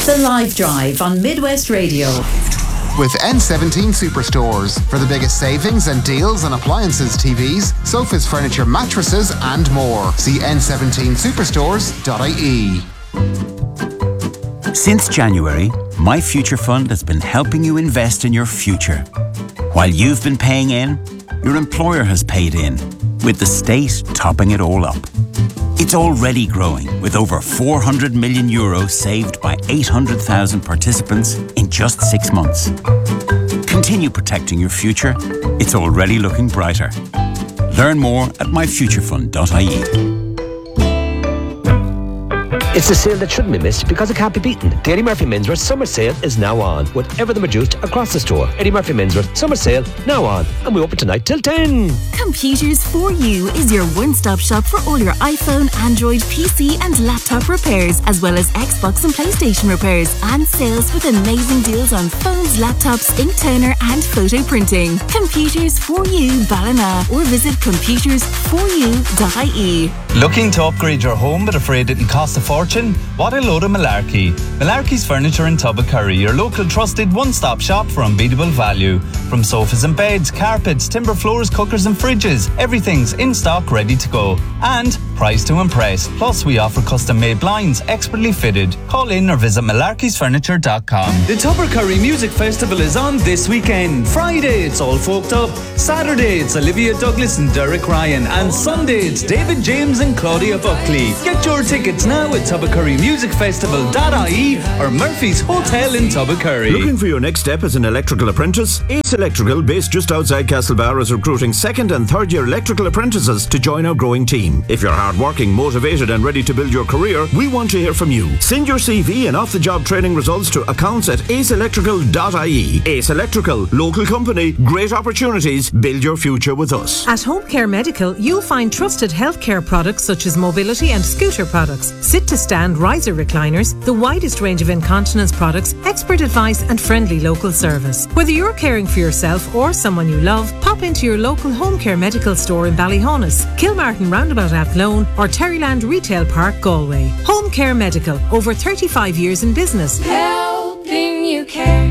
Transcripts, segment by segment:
The Live Drive on Midwest Radio. With N17 Superstores for the biggest savings and deals on appliances, TVs, sofas, furniture, mattresses and more. See n17superstores.ie. Since January, My Future Fund has been helping you invest in your future. While you've been paying in, your employer has paid in, with the state topping it all up. It's already growing, with over €400 million saved by 800,000 participants in just 6 months. Continue protecting your future. It's already looking brighter. Learn more at myfuturefund.ie. It's a sale that shouldn't be missed because it can't be beaten. The Eddie Murphy Menswear Summer Sale is now on, with everything reduced across the store. Eddie Murphy Menswear Summer Sale now on, and we open tonight till 10. Computers for You is your one-stop shop for all your iPhone, Android, PC and laptop repairs, as well as Xbox and PlayStation repairs, and sales with amazing deals on phones, laptops, ink toner and photo printing. Computers for You Ballina, or visit computersforyou.ie. Looking to upgrade your home but afraid it will cost a fortune? What a load of malarkey. Malarkey's Furniture in Tubbacurry, your local trusted one-stop shop for unbeatable value. From sofas and beds, carpets, timber floors, cookers and fridges, everything's in stock ready to go. And price to impress. Plus we offer custom-made blinds, expertly fitted. Call in or visit malarkeysfurniture.com. The Tubbacurry Music Festival is on this weekend. Friday it's All Folked Up. Saturday it's Olivia Douglas and Derek Ryan. And Sunday it's David James and Claudia Buckley. Get your tickets now at tubbacurrymusicfestival.ie or Murphy's Hotel in Tubbacurry. Looking for your next step as an electrical apprentice? Ace Electrical, based just outside Castlebar, is recruiting second and third year electrical apprentices to join our growing team. If you're hardworking, motivated and ready to build your career, we want to hear from you. Send your CV and off-the-job training results to accounts@aceelectrical.ie. Ace Electrical, local company, great opportunities, build your future with us. At Home Care Medical, you'll find trusted healthcare products such as mobility and scooter products, sit-to-stand riser recliners, the widest range of incontinence products, expert advice and friendly local service. Whether you're caring for yourself or someone you love, pop into your local Home Care Medical store in Ballyhonus, Kilmartin Roundabout Athlone or Terryland Retail Park, Galway. Home Care Medical, over 35 years in business. Helping you care.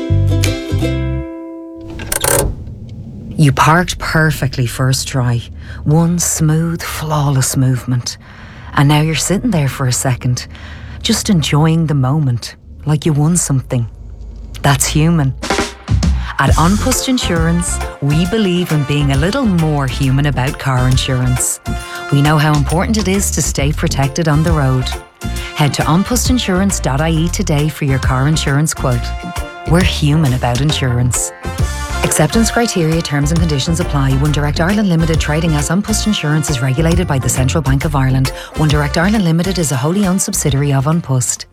You parked perfectly first try. One smooth, flawless movement. And now you're sitting there for a second, just enjoying the moment, like you won something. That's human. At An Post Insurance, we believe in being a little more human about car insurance. We know how important it is to stay protected on the road. Head to onpostinsurance.ie today for your car insurance quote. We're human about insurance. Acceptance criteria, terms and conditions apply. One Direct Ireland Limited, trading as An Post Insurance, is regulated by the Central Bank of Ireland. One Direct Ireland Limited is a wholly owned subsidiary of An Post.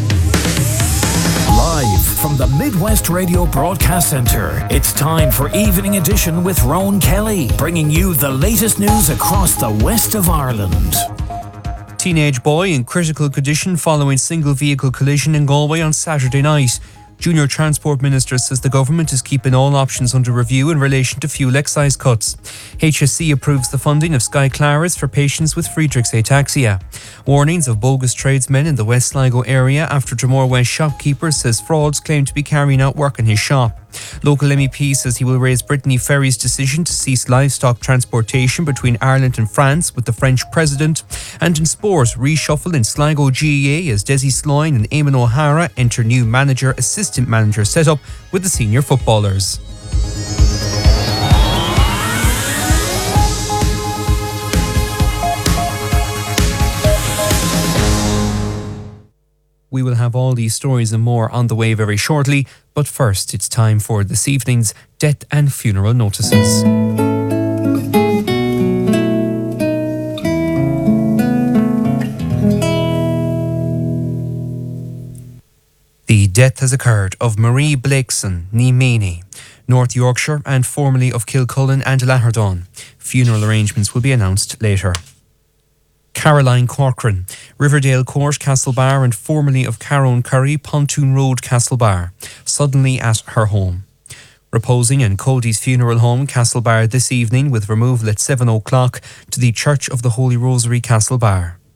Live from the Midwest Radio Broadcast Centre, it's time for Evening Edition with Rowan Kelly, bringing you the latest news across the west of Ireland. Teenage boy in critical condition following single vehicle collision in Galway on Saturday night. Junior Transport Minister says the government is keeping all options under review in relation to fuel excise cuts. HSC approves the funding of Sky Claras for patients with Friedreich's ataxia. Warnings of bogus tradesmen in the West Sligo area after Dromore West shopkeeper says frauds claim to be carrying out work in his shop. Local MEP says he will raise Brittany Ferry's decision to cease livestock transportation between Ireland and France with the French president. And in sport, reshuffle in Sligo GAA as Desi Sloyne and Eamon O'Hara enter new manager-assistant manager setup with the senior footballers. We will have all these stories and more on the way very shortly, but first it's time for this evening's death and funeral notices. The death has occurred of Marie Blakeson, ní Meany, North Yorkshire and formerly of Kilcullen and Laherdon. Funeral arrangements will be announced later. Caroline Corcoran, Riverdale Court, Castlebar, and formerly of Carone Curry, Pontoon Road, Castlebar, suddenly at her home. Reposing in Cody's funeral home, Castlebar, this evening with removal at 7 o'clock to the Church of the Holy Rosary, Castlebar.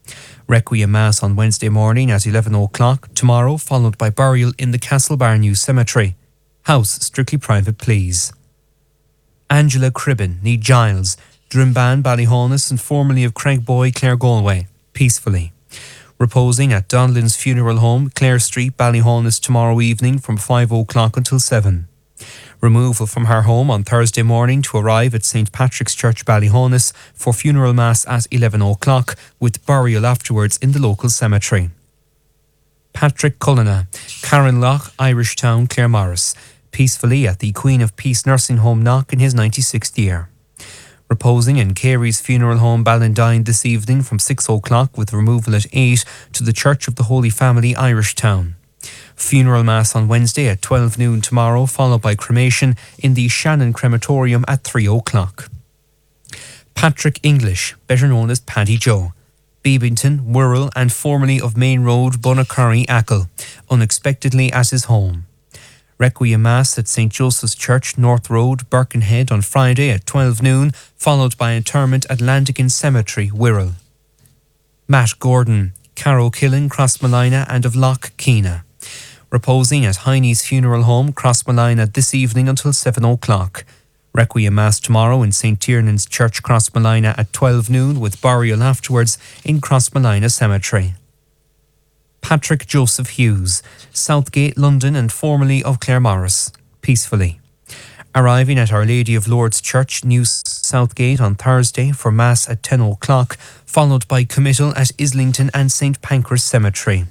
Requiem Mass on Wednesday morning at 11 o'clock tomorrow, followed by burial in the Castlebar New Cemetery. House strictly private, please. Angela Cribben, ní Giles, Drimban, Ballyhonus and formerly of Craigboy, Clare Galway, peacefully. Reposing at Donlin's Funeral Home, Clare Street, Ballyhonus tomorrow evening from 5 o'clock until 7. Removal from her home on Thursday morning to arrive at St Patrick's Church, Ballyhonus for funeral mass at 11 o'clock with burial afterwards in the local cemetery. Patrick Cullina, Carranlough, Irish Town, Claremorris, peacefully at the Queen of Peace Nursing Home Knock in his 96th year. Reposing in Carey's Funeral Home, Ballandine this evening from 6 o'clock with removal at 8 to the Church of the Holy Family, Irish Town. Funeral Mass on Wednesday at 12 noon tomorrow, followed by cremation in the Shannon Crematorium at 3 o'clock. Patrick English, better known as Paddy Joe, Beebington, Wirral and formerly of Main Road, Bunacurry, Achill, unexpectedly at his home. Requiem Mass at St Joseph's Church, North Road, Birkenhead on Friday at 12 noon, followed by interment at Landigan Cemetery, Wirral. Matt Gordon, Carrowkillen, Crossmolina and of Lough Keena. Reposing at Heine's Funeral Home, Crossmolina this evening until 7 o'clock. Requiem Mass tomorrow in St Tiernan's Church, Crossmolina at 12 noon with burial afterwards in Crossmolina Cemetery. Patrick Joseph Hughes, Southgate, London and formerly of Claremorris, peacefully. Arriving at Our Lady of Lourdes Church, New Southgate on Thursday for Mass at 10 o'clock, followed by committal at Islington and St Pancras Cemetery.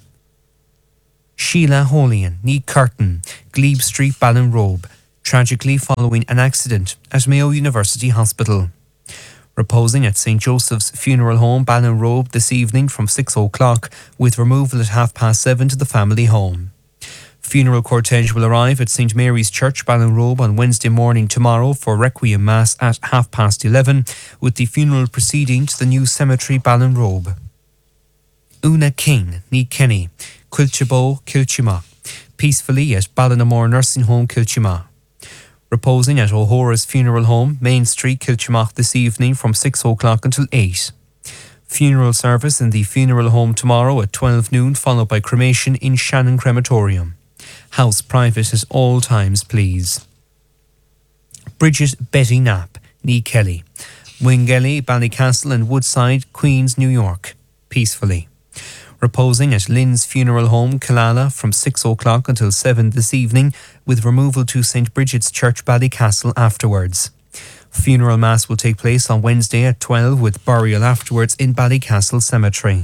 Sheila Holian, ní Curtin, Glebe Street, Ballinrobe, tragically following an accident at Mayo University Hospital. Reposing at St Joseph's Funeral Home, Ballinrobe this evening from 6 o'clock with removal at 7:30 to the family home. Funeral cortege will arrive at St Mary's Church, Ballinrobe on Wednesday morning tomorrow for Requiem Mass at 11:30 with the funeral proceeding to the new cemetery, Ballinrobe. Una King, ní Kenny, Quilchabo, Kilchima, peacefully at Ballinamore Nursing Home, Kilchima. Reposing at O'Hora's Funeral Home, Main Street, Kilchimach this evening from 6 o'clock until 8. Funeral service in the funeral home tomorrow at 12 noon, followed by cremation in Shannon Crematorium. House private at all times, please. Bridget Betty Knapp, ní Kelly, Wingelly, Ballycastle and Woodside, Queens, New York, peacefully. Reposing at Lynn's Funeral Home, Killala from 6 o'clock until 7 this evening with removal to St Bridget's Church, Ballycastle afterwards. Funeral Mass will take place on Wednesday at 12 with burial afterwards in Ballycastle Cemetery.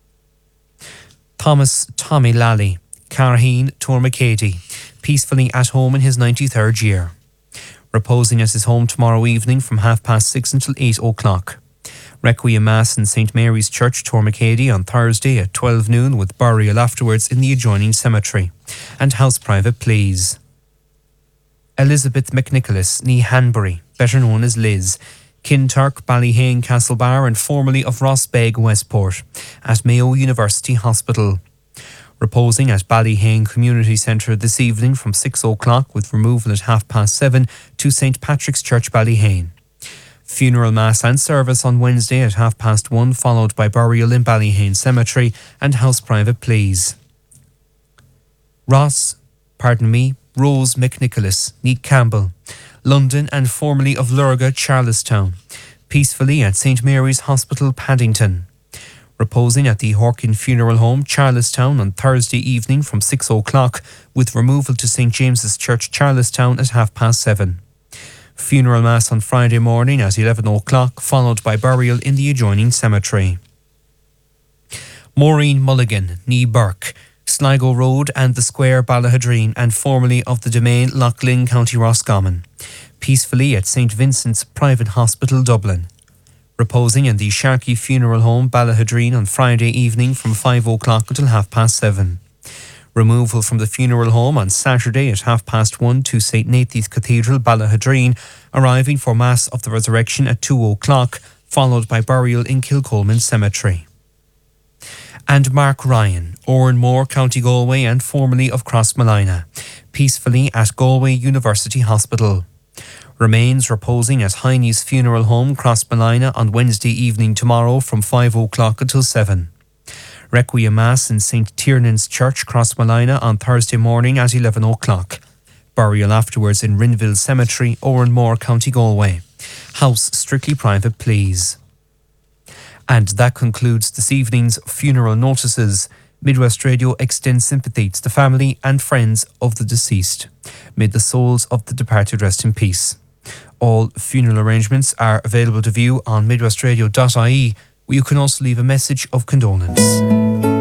Thomas Tommy Lally, Carheen, Tormacady, peacefully at home in his 93rd year. Reposing at his home tomorrow evening from 6:30 until 8 o'clock. Requiem Mass in St Mary's Church, Tormacady on Thursday at 12 noon with burial afterwards in the adjoining cemetery. And house private, please. Elizabeth McNicholas, ní Hanbury, better known as Liz, Kinturk, Ballyhane, Castlebar and formerly of Rossbeg, Westport, at Mayo University Hospital. Reposing at Ballyhane Community Centre this evening from 6 o'clock with removal at 7:30 to St Patrick's Church, Ballyhane. Funeral Mass and service on Wednesday at 1:30, followed by burial in Ballyhane Cemetery and house private, please. Rose McNicholas, ní Campbell, London and formerly of Lurga, Charlestown, peacefully at St Mary's Hospital, Paddington. Reposing at the Horkin Funeral Home, Charlestown on Thursday evening from 6 o'clock with removal to St James's Church, Charlestown at 7:30. Funeral Mass on Friday morning at 11 o'clock, followed by burial in the adjoining cemetery. Maureen Mulligan, ní Burke, Sligo Road and the Square, Ballahadreen, and formerly of the Domain, Loughlin, County Roscommon, peacefully at St Vincent's Private Hospital, Dublin. Reposing in the Sharkey Funeral Home, Ballahadreen on Friday evening from 5 o'clock until 7:30. Removal from the funeral home on Saturday at 1:30 to St Nathan's Cathedral, Ballahadreen, arriving for Mass of the Resurrection at 2 o'clock, followed by burial in Kilcolman Cemetery. And Mark Ryan, Oranmore, County Galway and formerly of Crossmolina, peacefully at Galway University Hospital. Remains reposing at Heine's Funeral Home, Crossmolina on Wednesday evening tomorrow from 5 o'clock until 7. Requiem Mass in St. Tiernan's Church, Crossmolina, on Thursday morning at 11 o'clock. Burial afterwards in Rinville Cemetery, Oranmore, County Galway. House strictly private, please. And that concludes this evening's funeral notices. Midwest Radio extends sympathy to the family and friends of the deceased. May the souls of the departed rest in peace. All funeral arrangements are available to view on midwestradio.ie, where you can also leave a message of condolence.